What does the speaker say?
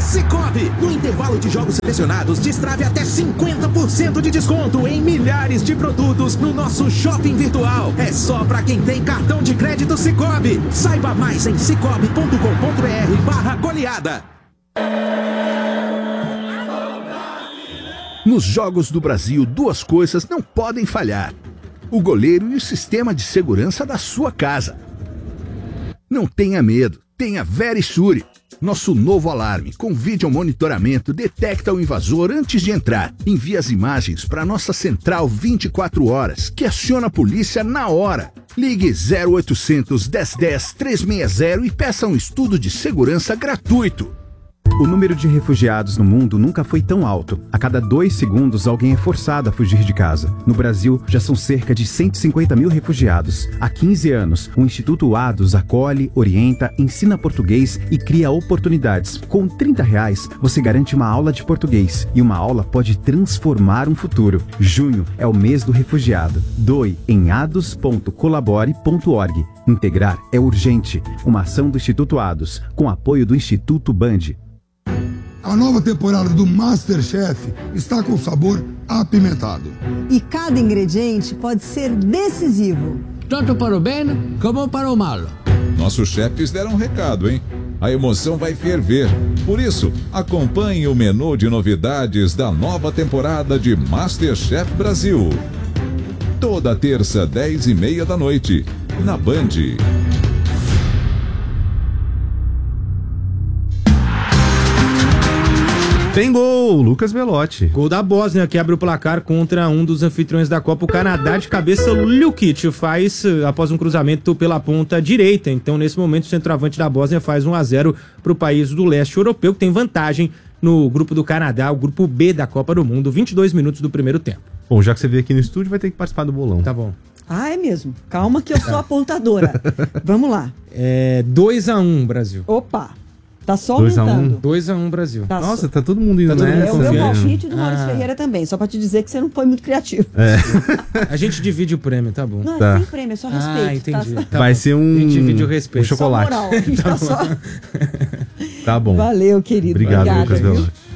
Cicobi. No intervalo de jogos selecionados, destrave até 50% de desconto em milhares de produtos no nosso shopping virtual. É só pra quem tem cartão de crédito Cicobi. Saiba mais em cicobi.com.br/goleada. Nos Jogos do Brasil, duas coisas não podem falhar: o goleiro e o sistema de segurança da sua casa. Não tenha medo, tenha Verisure. Nosso novo alarme com vídeo monitoramento detecta o invasor antes de entrar. Envia as imagens para nossa central 24 horas, que aciona a polícia na hora. Ligue 0800 1010 360 e peça um estudo de segurança gratuito. O número de refugiados no mundo nunca foi tão alto. A cada 2 segundos, alguém é forçado a fugir de casa. No Brasil, já são cerca de 150 mil refugiados. Há 15 anos, o Instituto ADOS acolhe, orienta, ensina português e cria oportunidades. Com R$30, você garante uma aula de português. E uma aula pode transformar um futuro. Junho é o mês do refugiado. Doe em ados.colabore.org. Integrar é urgente. Uma ação do Instituto ADOS, com apoio do Instituto Band. A nova temporada do MasterChef está com sabor apimentado. E cada ingrediente pode ser decisivo. Tanto para o bem como para o mal. Nossos chefes deram um recado, hein? A emoção vai ferver. Por isso, acompanhe o menu de novidades da nova temporada de MasterChef Brasil. Toda terça, 10h30 da noite, na Band. Tem gol, Lucas Belotti. Gol da Bósnia, que abre o placar contra um dos anfitriões da Copa, o Canadá. De cabeça, Lukic faz após um cruzamento pela ponta direita. Então, nesse momento, o centroavante da Bósnia faz 1-0 para o país do leste europeu, que tem vantagem no grupo do Canadá, o grupo B da Copa do Mundo, 22 minutos do primeiro tempo. Bom, já que você veio aqui no estúdio, vai ter que participar do bolão. Tá bom. Ah, é mesmo. Calma que eu sou apontadora. Vamos lá. 2-1, Brasil. Opa. Tá só aumentando. 2-1, Brasil. Tá Nossa, só... tá todo mundo indo nessa. É o meu palpite do Maurício Ferreira também, só pra te dizer que você não foi muito criativo. A gente divide o prêmio, tá bom. Não, tá. é sem prêmio, é só respeito. Entendi. Tá? Vai ser um... A gente divide o respeito. Um chocolate. Só moral. Tá bom. Valeu, querido. Obrigado, Obrigada, Lucas Belotti.